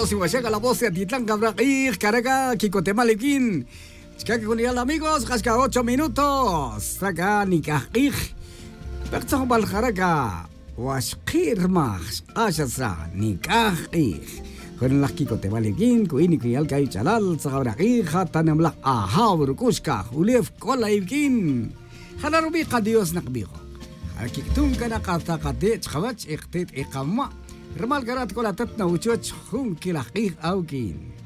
si Huachaca la voz de Atitlán Cabraquij, Caraca, Kikotemalequín. Chicaca con amigos, Casca 8 minutos. Saca Nikajij. Pertsa Baljaraka. Huashkir Max. Ashasa Nikajij. Con las Kikotemalequín, Kuini Alcai Chalal, Zagabraquij, Hatanamla Ahaburukushka, Ulef Kolaivkin. Halarubiqa Dios Nakbijo. Aquí tú canacata cate, chavach, ectet, ecama. Remal garat con la tatna uchoch, jun kilajij aukin.